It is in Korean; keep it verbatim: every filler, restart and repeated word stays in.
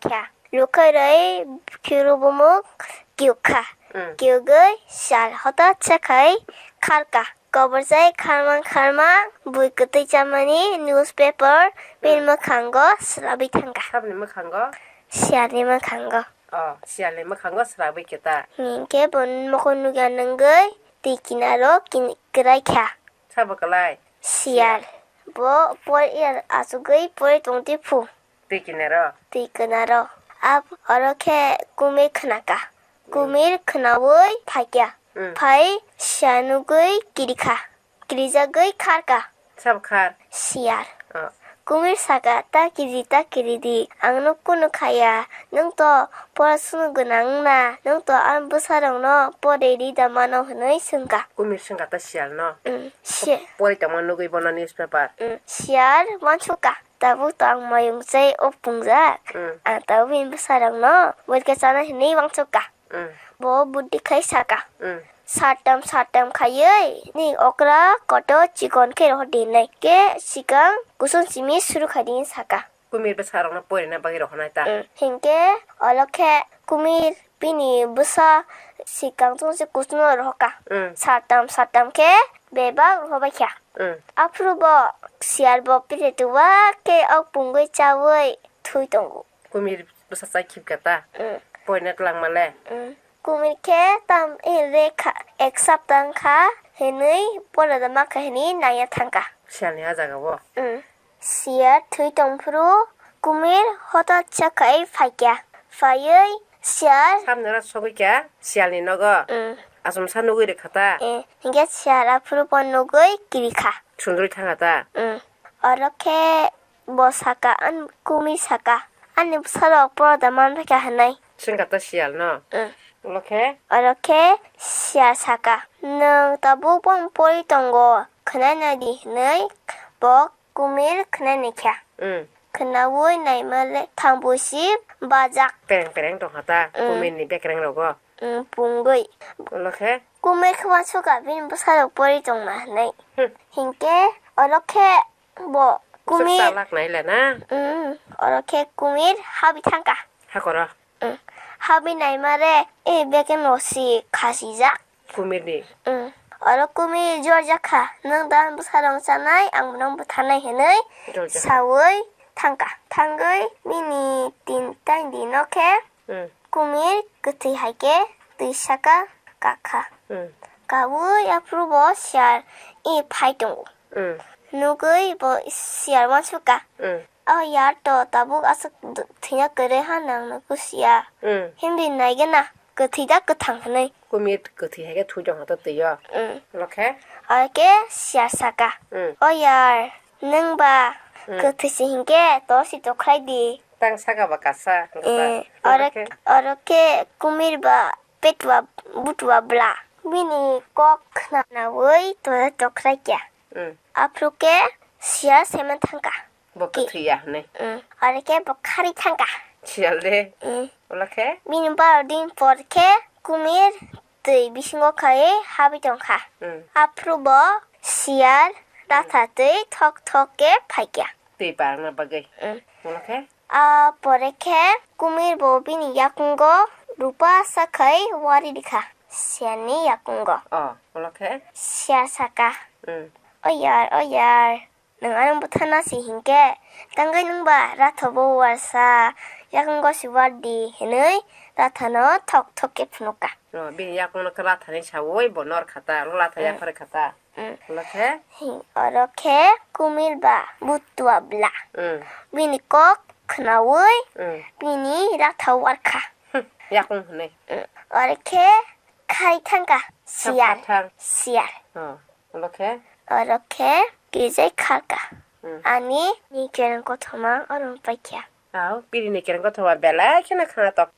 캬. 루카의 기로보목 기우카. 기우의 샬 허다 체카의 칼까. 거버사의 칼만 칼만 부이 끝에 자만이 뉴스페이퍼 빌머 칸거 슬라비 탕가. 사부님은 간 거? 시알님은 칸거. 어, 시알님은 간 거 슬라비 있겠다. 닌게 본 먹은 누가 하는 거 디키나로 긴 그라이 캬. 사부글라이. 시알. 뭐 볼 아수의 볼 동티푸. 디키네로. 디키나로. 앞 어렇게 꿈이 크나까. 꿈이 크나의 파이야. 파이 시아누의 기리카. 기리자의 칼까. 사부칼. 시알. 어. 꿈이 사가다 기리다 기리디. 앙노꾸누 카야. 능도 보라수는 그낭나. 능도 안부사랑노 보레리다 마노 흔의 승가. 꿈이 승가다 시알노. 응. 시. 보리 때문에 누구 이번에 뉴스페이퍼. 응. 시알 만초까. Tabu tang mayung say of pungza. Ang tawin basarang no. Wait ka sana hini wang suka. Bo buddhi kay saka. Satam satam kayay. Ni okra koto chikon ke roh dinay. Ke sikang kusun simi suru kadin saka. Kumir basarang na pwede na bagi roh na ita. Hingke olake kumir pini busa sikang tung si kusun roh ka. Satam satam ke bebang roh ba kya. 앞으로 뭐 시알 뭐 비례도와 게 억bungoy 짜워y 투이 동고. Kumir basasa kipkata. Pwede na lang male. Kumir ke tam ere ka eksaptang ka henay bola da maka henay naya tangka. 시알니 하자가 뭐. 시알 투이 동프로 kumir hoda chakay 파이야. 파이의 시알. 삼느라 소고기야. 시알니 너가. 아좀 산누구 이래 갔다. 예, 이게 시알 앞으로 번누구의 길이카. 춘돌이 탕하다. 응. 어렇게 뭐 사가 안 꿈이 사가 아니 서로 보다만 하게 하나이. 춘 갔다 시알 너. 응. 이렇게. 어렇게 시알 사가. 능 더부 번 보이던 거 그나나디 너희 뭐 꿈을 그나니켜. 응. 그나우의 나이말에 탕보십 바작. 빼랭빼랭 또 갔다. 꿈이 빼랭 로고. 응, bungoy. 이렇게. 꿈을 그만 수가 빈 부사력 버리 정말 네. hin게 어렇게 뭐 꿈이 쑥살락 나일래나. 응, 어렇게 꿈을 합이 탄가. 하거라. 응, 합이 나이말에 이 백은 옷이 가시작. 꿈이니. 응, 어러 꿈이 조작하. 능단 부사령 사나이 앙부랑 부타나이 해나이 사의 탄가. 탄거의 미니 딘딴 디노케. 응. 꿈이 끝이 하게 뜻사가 까카. 가우 앞으로 뭐 시알 이 파이동고. 누구의 뭐 시알 맞출까? 어 야또 따복 아서 그냥 그래 하는 누구 시야. 힘이 나이게나 그 뒤다 그 당하네. 꿈이 끝이 하게 투정하다 뜨여. 이렇게. 알게 시알사가. 어야 능바 그 뜻인 게 도시도 크라이디. 땅 사가 바카사. 예, 어렇게 어렇게 꾸밀바 petwa butwa bla. 미니 꼭 나나의 도도 크라이야. 응. 앞으로게 시야 세면 탄가. 뭐 끝이야, 네. 응. 어렇게 뭐 카리 탄가. 시알래. 응. 이렇게. 미니 바르딘 포르게 꾸밀 의 미싱고카의 합의동카. 응. 앞으로 뭐 시야 라타의 톡톡게 파이야. 대방나 바게. 응. 이렇게. 아, 버레케 꿈을 보빈 약군거 루파 사카이 와리리카 시안이 약군거. 어, 이렇게. 시아사카. 응. 어야, 어야. 능아는 못하나시 hin게 당근 능바 라터보 warsa 약군거 시와디 해의 라타너 톡톡게 푸노까. 어, 빈 약군거 라타니 샤오이 보너르 카타 라타 약파르 카타. 응. 이렇게. 이렇게 꿈을 봐 무뚜아 블라. 응. 미니 꼭 그나우의 미니 라타와카. 약공네. 이렇게 카이탄가 시알. 시알. 어. 이렇게. 이렇게 이제 칼까. 아니 니 그런 거 정말 어려운 빠이야. 아, 비리니 그런 거 정말 별로 키나 카나 또